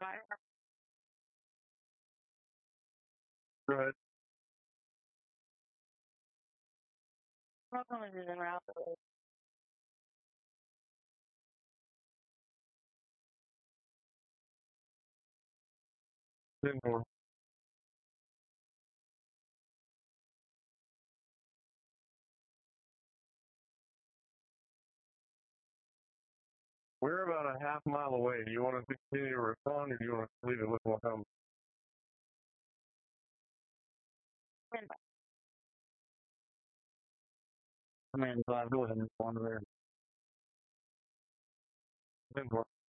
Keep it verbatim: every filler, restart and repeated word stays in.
Go ahead. ten four. We're about a half mile away. Do you want to continue to respond or do you want to leave it with more comments? Command five, go ahead and respond to there. ten four.